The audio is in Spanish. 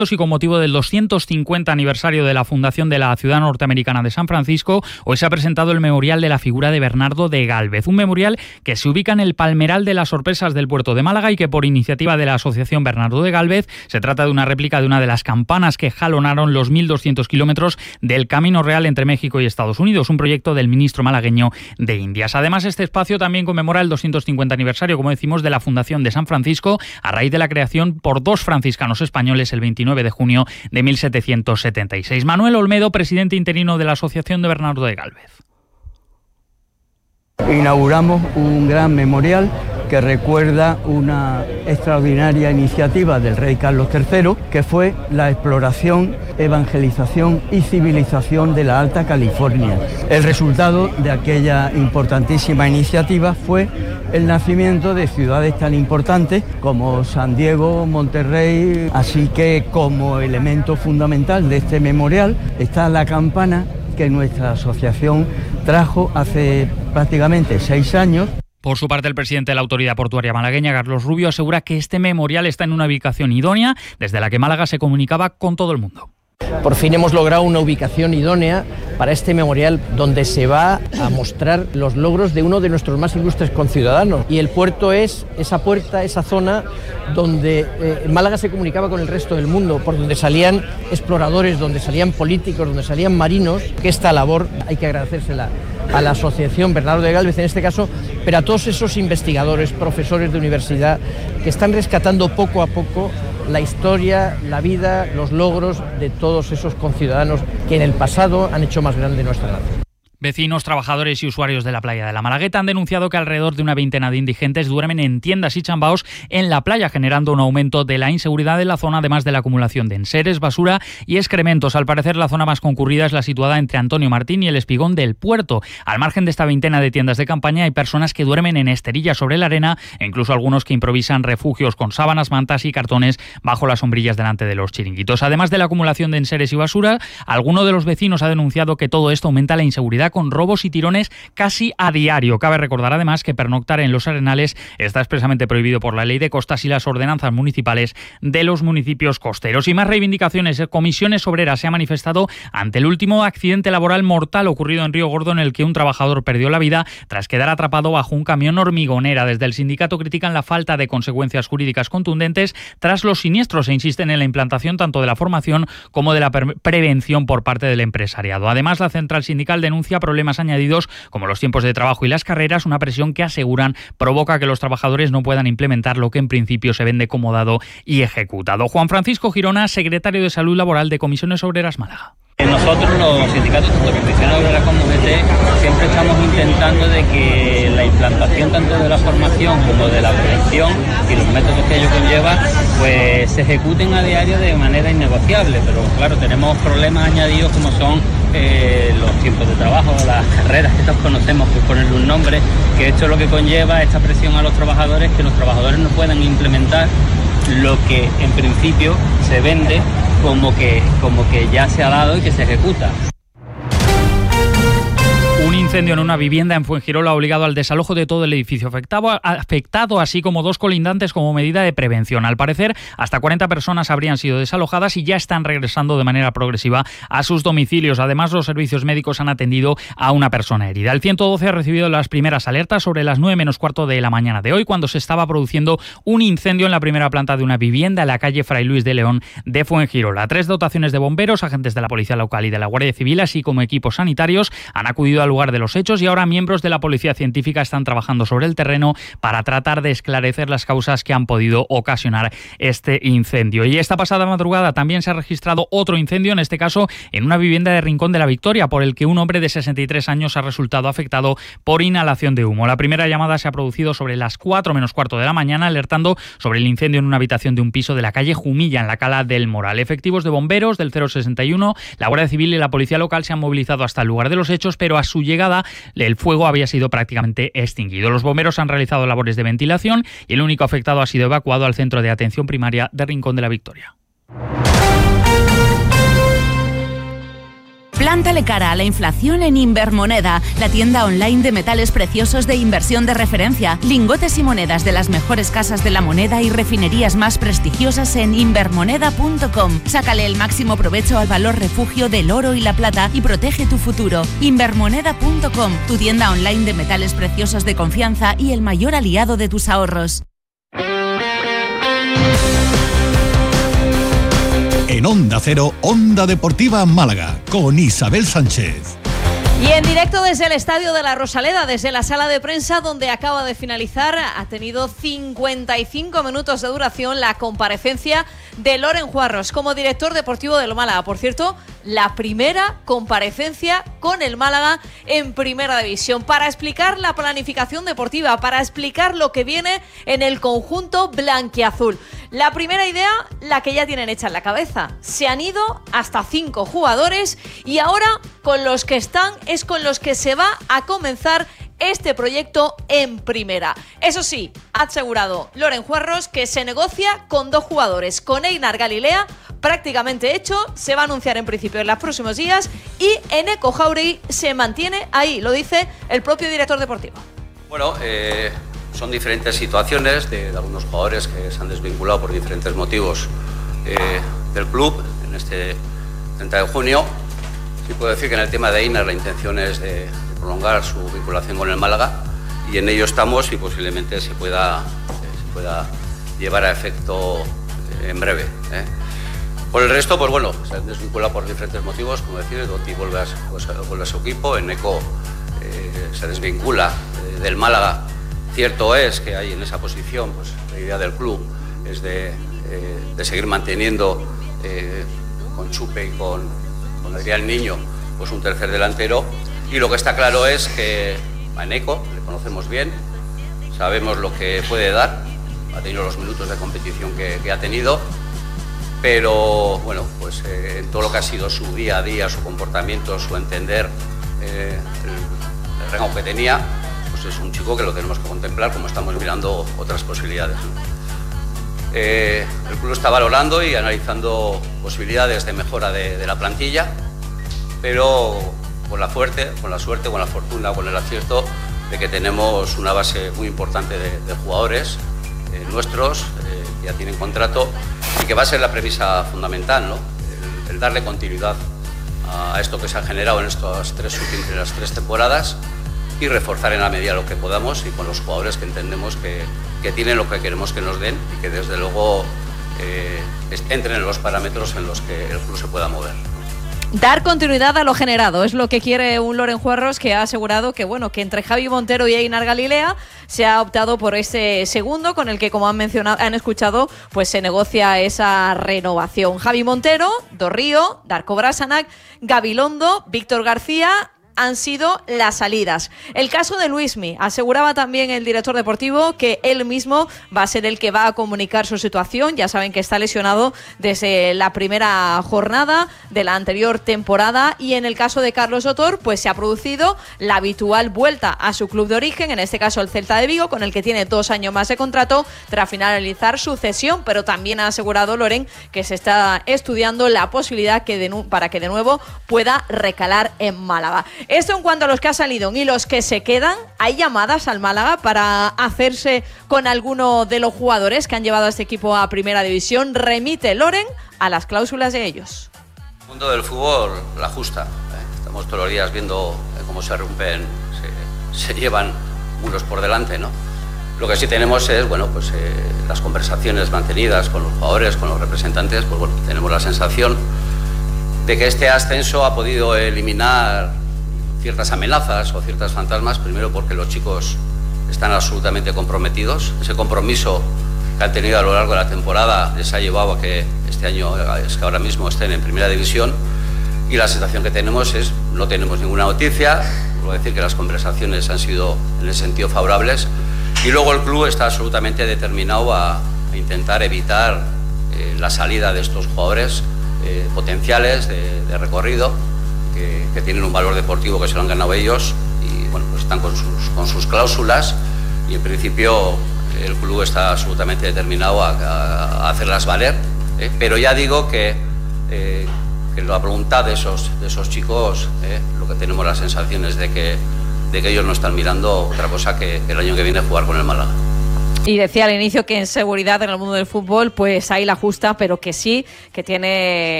Y con motivo del 250 aniversario de la fundación de la ciudad norteamericana de San Francisco, hoy se ha presentado el memorial de la figura de Bernardo de Gálvez, un memorial que se ubica en el Palmeral de las Sorpresas del puerto de Málaga y que, por iniciativa de la Asociación Bernardo de Gálvez, se trata de una réplica de una de las campanas que jalonaron los 1.200 kilómetros del Camino Real entre México y Estados Unidos, un proyecto del ministro malagueño de Indias. Además, este espacio también conmemora el 250 aniversario, como decimos, de la fundación de San Francisco, a raíz de la creación por dos franciscanos españoles el 29 de junio de 1776. Manuel Olmedo, presidente interino de la Asociación de Bernardo de Gálvez. Inauguramos un gran memorial que recuerda una extraordinaria iniciativa del rey Carlos III, que fue la exploración, evangelización y civilización de la Alta California. El resultado de aquella importantísima iniciativa fue el nacimiento de ciudades tan importantes como San Diego, Monterrey, así que como elemento fundamental de este memorial está la campana que nuestra asociación trajo hace prácticamente 6 años. Por su parte, el presidente de la Autoridad Portuaria malagueña, Carlos Rubio, asegura que este memorial está en una ubicación idónea desde la que Málaga se comunicaba con todo el mundo. Por fin hemos logrado una ubicación idónea para este memorial donde se va a mostrar los logros de uno de nuestros más ilustres conciudadanos. Y el puerto es esa puerta, esa zona donde Málaga se comunicaba con el resto del mundo, por donde salían exploradores, donde salían políticos, donde salían marinos. Que esta labor hay que agradecérsela a la Asociación Bernardo de Gálvez en este caso, pero a todos esos investigadores, profesores de universidad que están rescatando poco a poco la historia, la vida, los logros de todos esos conciudadanos que en el pasado han hecho más grande nuestra nación. Vecinos, trabajadores y usuarios de la playa de la Malagueta han denunciado que alrededor de una veintena de indigentes duermen en tiendas y chambaos en la playa, generando un aumento de la inseguridad en la zona, además de la acumulación de enseres, basura y excrementos. Al parecer, la zona más concurrida es la situada entre Antonio Martín y el Espigón del Puerto. Al margen de esta veintena de tiendas de campaña, hay personas que duermen en esterillas sobre la arena e incluso algunos que improvisan refugios con sábanas, mantas y cartones bajo las sombrillas delante de los chiringuitos. Además de la acumulación de enseres y basura, alguno de los vecinos ha denunciado que todo esto aumenta la inseguridad con robos y tirones casi a diario. Cabe recordar además que pernoctar en los arenales está expresamente prohibido por la Ley de Costas y las ordenanzas municipales de los municipios costeros. Y más reivindicaciones. Comisiones Obreras se ha manifestado ante el último accidente laboral mortal ocurrido en Río Gordo, en el que un trabajador perdió la vida tras quedar atrapado bajo un camión hormigonera. Desde el sindicato critican la falta de consecuencias jurídicas contundentes tras los siniestros e insisten en la implantación tanto de la formación como de la prevención por parte del empresariado. Además, la central sindical denuncia problemas añadidos como los tiempos de trabajo y las carreras, una presión que aseguran provoca que los trabajadores no puedan implementar lo que en principio se vende como dado y ejecutado. Juan Francisco Girona, secretario de Salud Laboral de Comisiones Obreras Málaga. Nosotros los sindicatos, tanto Comisiones Obreras como UGT, siempre estamos intentando de que la implantación tanto de la formación como de la prevención y los métodos que ello conlleva pues se ejecuten a diario de manera innegociable, pero claro, tenemos problemas añadidos como son los tiempos de trabajo, las carreras que todos conocemos, por ponerle un nombre, que esto es lo que conlleva esta presión a los trabajadores, que los trabajadores no puedan implementar lo que en principio se vende como que ya se ha dado y que se ejecuta. Un incendio en una vivienda en Fuengirola ha obligado al desalojo de todo el edificio afectado, así como 2 colindantes como medida de prevención. Al parecer, hasta 40 personas habrían sido desalojadas y ya están regresando de manera progresiva a sus domicilios. Además, los servicios médicos han atendido a una persona herida. El 112 ha recibido las primeras alertas sobre las 9 menos cuarto de la mañana de hoy, cuando se estaba produciendo un incendio en la primera planta de una vivienda en la calle Fray Luis de León de Fuengirola. 3 dotaciones de bomberos, agentes de la Policía Local y de la Guardia Civil, así como equipos sanitarios, han acudido al lugar de los hechos y ahora miembros de la Policía Científica están trabajando sobre el terreno para tratar de esclarecer las causas que han podido ocasionar este incendio. Y esta pasada madrugada también se ha registrado otro incendio, en este caso en una vivienda de Rincón de la Victoria, por el que un hombre de 63 años ha resultado afectado por inhalación de humo. La primera llamada se ha producido sobre las 4 menos cuarto de la mañana, alertando sobre el incendio en una habitación de un piso de la calle Jumilla, en la Cala del Moral. Efectivos de bomberos del 061, la Guardia Civil y la Policía Local se han movilizado hasta el lugar de los hechos, pero a su llegada el fuego había sido prácticamente extinguido. Los bomberos han realizado labores de ventilación y el único afectado ha sido evacuado al centro de atención primaria de Rincón de la Victoria. Plántale cara a la inflación en Invermoneda, la tienda online de metales preciosos de inversión de referencia. Lingotes y monedas de las mejores casas de la moneda y refinerías más prestigiosas en invermoneda.com. Sácale el máximo provecho al valor refugio del oro y la plata y protege tu futuro. Invermoneda.com, tu tienda online de metales preciosos de confianza y el mayor aliado de tus ahorros. En Onda Cero, Onda Deportiva Málaga, con Isabel Sánchez. Y en directo desde el Estadio de la Rosaleda, desde la sala de prensa donde acaba de finalizar, ha tenido 55 minutos de duración la comparecencia de Loren Juarros como director deportivo del Málaga. Por cierto, la primera comparecencia con el Málaga en Primera División para explicar la planificación deportiva, para explicar lo que viene en el conjunto blanquiazul. La primera idea, la que ya tienen hecha en la cabeza. Se han ido hasta 5 jugadores y ahora con los que están es con los que se va a comenzar este proyecto en primera. Eso sí, ha asegurado Loren Juarros que se negocia con 2 jugadores, con Einar Galilea, prácticamente hecho, se va a anunciar en principio en los próximos días, y Eneko Jauregui se mantiene ahí, lo dice el propio director deportivo. Bueno, son diferentes situaciones de algunos jugadores que se han desvinculado por diferentes motivos del club en este 30 de junio. Sí puedo decir que en el tema de Einar la intención es de prolongar su vinculación con el Málaga y en ello estamos y posiblemente se pueda llevar a efecto en breve. Por el resto, pues bueno, se han desvinculado por diferentes motivos, como decir, Dotti vuelve a su equipo, Eneko se desvincula del Málaga. Cierto es que hay en esa posición, pues la idea del club es de seguir manteniendo con Chupe y con Adrián Niño pues un tercer delantero, y lo que está claro es que a Eneko le conocemos bien, sabemos lo que puede dar, ha tenido los minutos de competición que ha tenido, pero bueno, pues en todo lo que ha sido su día a día, su comportamiento, su entender, el rango que tenía, pues es un chico que lo tenemos que contemplar como estamos mirando otras posibilidades, ¿no? El club está valorando y analizando posibilidades de mejora de la plantilla, pero con la suerte, con la fortuna, con el acierto de que tenemos una base muy importante de jugadores nuestros que ya tienen contrato y que va a ser la premisa fundamental, ¿no? El darle continuidad a esto que se ha generado en estas 3 temporadas y reforzar en la medida lo que podamos y con los jugadores que entendemos que tienen lo que queremos que nos den y que desde luego entren en los parámetros en los que el club se pueda mover. Dar continuidad a lo generado es lo que quiere un Loren Juarros, que ha asegurado que bueno, que entre Javi Montero y Einar Galilea se ha optado por ese segundo con el que, como han escuchado, pues se negocia esa renovación. Javi Montero, Dorrío, Darko Brasanac, Gabilondo, Víctor García han sido las salidas. El caso de Luismi, aseguraba también el director deportivo que él mismo va a ser el que va a comunicar su situación. Ya saben que está lesionado desde la primera jornada de la anterior temporada, y en el caso de Carlos Otor, pues se ha producido la habitual vuelta a su club de origen, en este caso el Celta de Vigo, con el que tiene 2 años más de contrato tras finalizar su cesión, pero también ha asegurado Loren que se está estudiando la posibilidad para que de nuevo pueda recalar en Málaga. Esto en cuanto a los que han salido. Y los que se quedan, ¿hay llamadas al Málaga para hacerse con alguno de los jugadores que han llevado a este equipo a Primera División? Remite Loren a las cláusulas de ellos. El mundo del fútbol la justa. Estamos todos los días viendo cómo se rompen, se llevan unos por delante, ¿no? Lo que sí tenemos es, bueno, pues las conversaciones mantenidas con los jugadores, con los representantes, pues bueno, tenemos la sensación de que este ascenso ha podido eliminar ciertas amenazas o ciertas fantasmas, primero porque los chicos están absolutamente comprometidos. Ese compromiso que han tenido a lo largo de la temporada les ha llevado a que este año, es que ahora mismo estén en Primera División, y la sensación que tenemos es, no tenemos ninguna noticia, vuelvo a decir que las conversaciones han sido en el sentido favorables, y luego el club está absolutamente determinado a intentar evitar la salida de estos jugadores potenciales de recorrido, que tienen un valor deportivo que se lo han ganado ellos, y bueno, pues están con sus cláusulas, y en principio el club está absolutamente determinado a hacerlas valer, pero ya digo que la voluntad de esos chicos, lo que tenemos las sensaciones de que ellos no están mirando otra cosa que el año que viene jugar con el Málaga. Y decía al inicio que en seguridad en el mundo del fútbol pues hay la justa, pero que sí, que tiene